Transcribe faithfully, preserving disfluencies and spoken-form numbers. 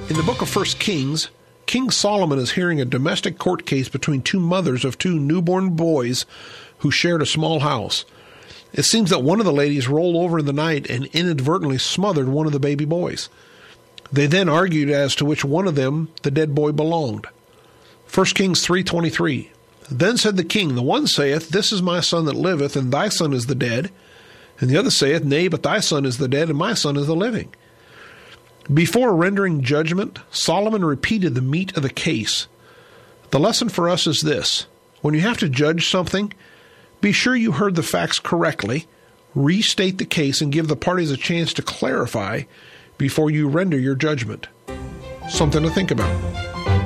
In the book of First Kings, King Solomon is hearing a domestic court case between two mothers of two newborn boys who shared a small house. It seems that one of the ladies rolled over in the night and inadvertently smothered one of the baby boys. They then argued as to which one of them the dead boy belonged. First Kings three twenty-three. Then said the king, the one saith, This is my son that liveth, and thy son is the dead. And the other saith, Nay, but thy son is the dead, and my son is the living. Before rendering judgment, Solomon repeated the meat of the case. The lesson for us is this: when you have to judge something, be sure you heard the facts correctly, restate the case, and give the parties a chance to clarify before you render your judgment. Something to think about.